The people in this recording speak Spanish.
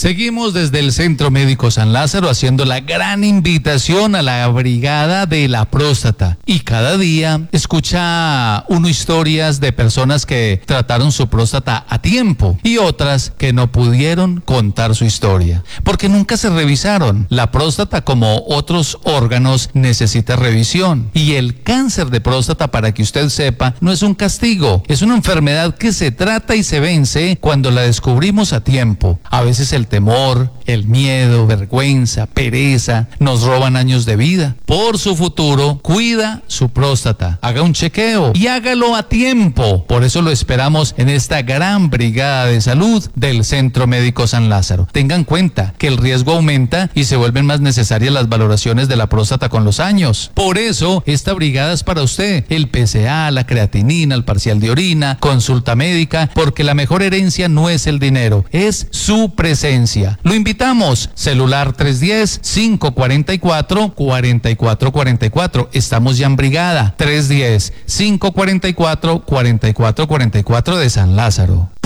Seguimos desde el Centro Médico San Lázaro haciendo la gran invitación a la Brigada de la Próstata. Y cada día escucha uno historias de personas que trataron su próstata a tiempo y otras que no pudieron contar su historia porque nunca se revisaron. La próstata, como otros órganos, necesita revisión. Y el cáncer de próstata, para que usted sepa, no es un castigo, es una enfermedad que se trata y se vence cuando la descubrimos a tiempo. A veces el temor, el miedo, vergüenza, pereza nos roban años de vida. Por su futuro, cuida su próstata, haga un chequeo y hágalo a tiempo. Por eso lo esperamos en esta gran brigada de salud del Centro Médico San Lázaro. Tengan en cuenta que el riesgo aumenta y se vuelven más necesarias las valoraciones de la próstata con los años. Por eso, esta brigada es para usted. El PSA, la creatinina, el parcial de orina, consulta médica, porque la mejor herencia no es el dinero, es su presencia. Lo invitamos, celular 310-544-4444. Estamos ya en brigada, 310-544-4444 de San Lázaro.